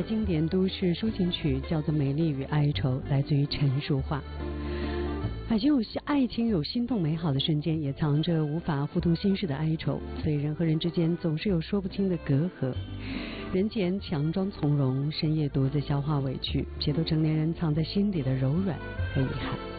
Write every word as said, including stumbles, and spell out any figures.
经典都市抒情曲，叫做《美丽与哀愁》，来自于陈淑桦。爱情有爱情有心动美好的瞬间，也藏着无法互通心事的哀愁，所以人和人之间总是有说不清的隔阂。人前强装从容，深夜独自消化委屈，写都成年人藏在心底的柔软和遗憾。